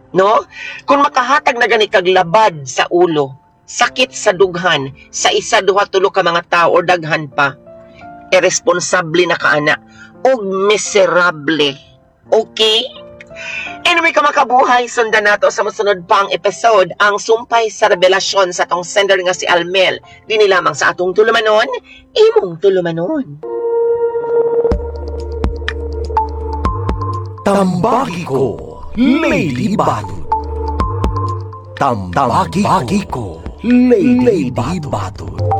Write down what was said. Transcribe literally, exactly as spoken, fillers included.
No? Kung makahatag na gani kag labad sa ulo, sakit sa dughan, sa isa, duha, tulo ka mga tao or daghan pa, irresponsable na kaana o miserable. Okay? Anyway, ka makabuhay, sundan nato sa masunod pang episode ang sumpay sa revelasyon sa atong sender nga si Almel. Dini lamang sa atong tulumanon, imong tulumanon. Tambagi ko, Lady Batot. Tambagi ko, Lady Batot.